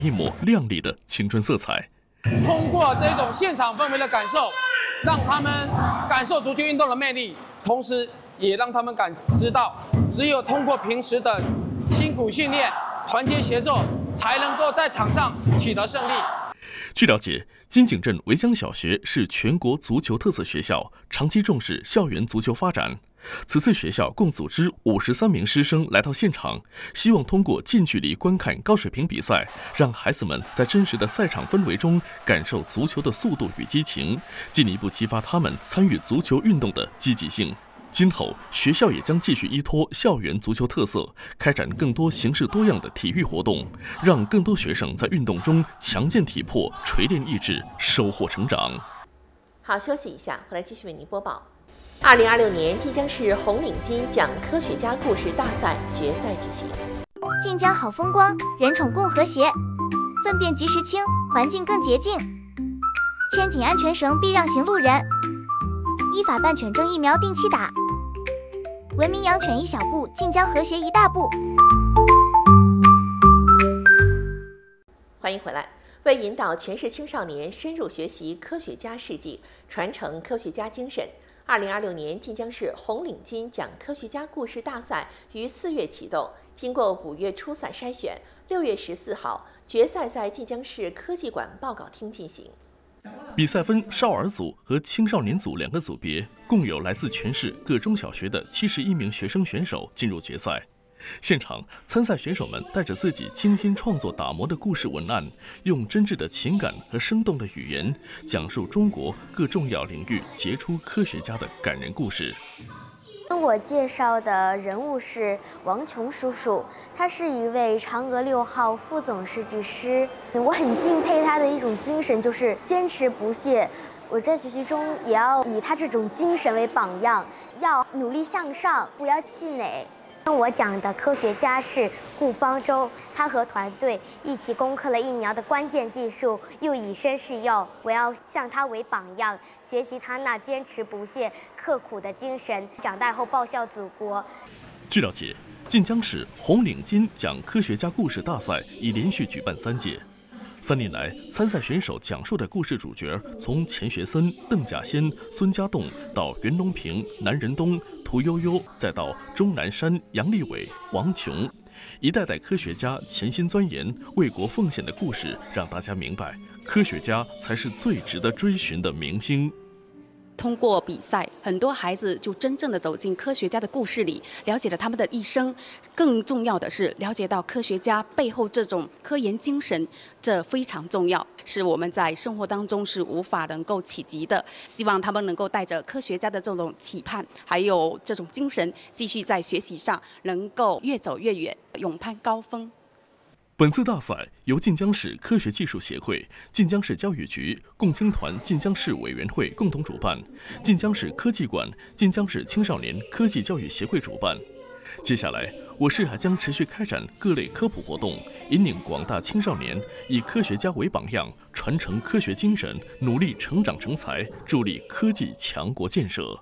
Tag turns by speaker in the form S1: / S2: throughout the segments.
S1: 一抹亮丽的青春色彩。
S2: 通过这种现场氛围的感受，让他们感受足球运动的魅力，同时也让他们知道，只有通过平时的辛苦训练、团结协作，才能够在场上取得胜利。
S1: 据了解，金井镇围江小学是全国足球特色学校，长期重视校园足球发展。此次学校共组织53名师生来到现场，希望通过近距离观看高水平比赛，让孩子们在真实的赛场氛围中感受足球的速度与激情，进一步激发他们参与足球运动的积极性。今后，学校也将继续依托校园足球特色，开展更多形式多样的体育活动，让更多学生在运动中强健体魄、锤炼意志，收获成长。
S3: 好，休息一下，回来继续为您播报。2026年晋江市红领巾奖科学家故事大赛决赛举行。
S4: 晋江好风光，人宠共和谐，粪便及时清，环境更洁净。牵紧安全绳，避让行路人。依法办犬证疫苗定期打。文明养犬一小步，晋江和谐一大步。
S3: 欢迎回来。为引导全市青少年深入学习科学家事迹，传承科学家精神，2026年晋江市红领巾奖科学家故事大赛于4月启动，经过5月初赛筛选，6月14号决赛在晋江市科技馆报告厅进行。
S1: 比赛分少儿组和青少年组2个组别，共有来自全市各中小学的71名学生选手进入决赛。现场，参赛选手们带着自己精心创作打磨的故事文案，用真挚的情感和生动的语言，讲述中国各重要领域杰出科学家的感人故事。
S5: 我介绍的人物是王琼叔叔，他是一位嫦娥6号副总设计师。我很敬佩他的一种精神，就是坚持不懈。我在学习中也要以他这种精神为榜样，要努力向上，不要气馁。我讲的科学家是顾方舟，他和团队一起攻克了疫苗的关键技术，又以身试药。我要向他为榜样，学习他那坚持不懈、刻苦的精神，长大后报效祖国。
S1: 据了解，晋江市红领巾奖科学家故事大赛已连续举办3届。3年来，参赛选手讲述的故事主角从钱学森、邓稼先、孙家栋到袁隆平、南仁东、屠呦呦，再到钟南山、杨利伟、王琼，一代代科学家潜心钻研、为国奉献的故事，让大家明白，科学家才是最值得追寻的明星。
S6: 通过比赛，很多孩子就真正的走进科学家的故事里，了解了他们的一生。更重要的是，了解到科学家背后这种科研精神，这非常重要，是我们在生活当中是无法能够企及的。希望他们能够带着科学家的这种期盼，还有这种精神，继续在学习上能够越走越远，勇攀高峰。
S1: 本次大赛由晋江市科学技术协会、晋江市教育局、共青团晋江市委员会共同主办，晋江市科技馆、晋江市青少年科技教育协会主办。接下来，我市还将持续开展各类科普活动，引领广大青少年以科学家为榜样，传承科学精神，努力成长成才，助力科技强国建设。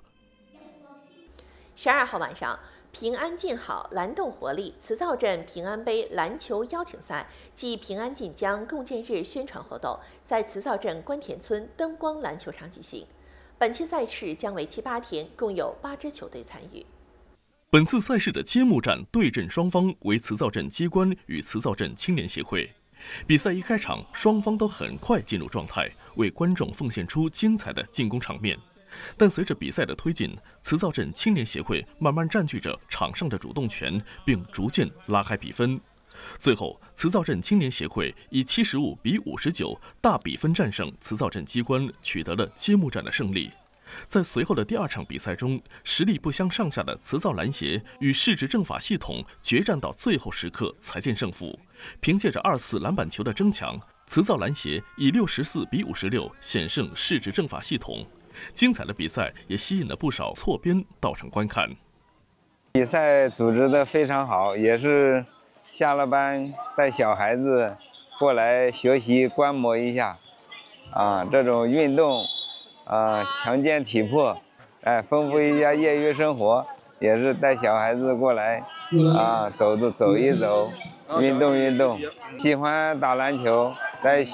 S3: 12号晚上，平安静好，蓝动活力慈灶镇平安杯篮球邀请赛暨平安晋江共建日宣传活动在慈灶镇关田村灯光篮球场举行。本期赛事将为期8天，共有8支球队参与。
S1: 本次赛事的揭幕战对阵双方为慈灶镇机关与慈灶镇青年协会。比赛一开场，双方都很快进入状态，为观众奉献出精彩的进攻场面。但随着比赛的推进，慈灶镇青年协会慢慢占据着场上的主动权，并逐渐拉开比分。最后，慈灶镇青年协会以75比59大比分战胜慈灶镇机关，取得了揭幕战的胜利。在随后的第2场比赛中，实力不相上下的慈灶篮协与市直政法系统决战到最后时刻才见胜负。凭借着2次篮板球的争抢，慈灶篮协以64比56险胜市直政法系统。精彩的比赛也吸引了不少错编到场观看。
S7: 比赛组织得非常好，也是下了班带小孩子过来学习观摩一下，这种运动，强健体魄，丰富一下业余生活，也是带小孩子过来，走一走， 运动，喜欢打篮球，在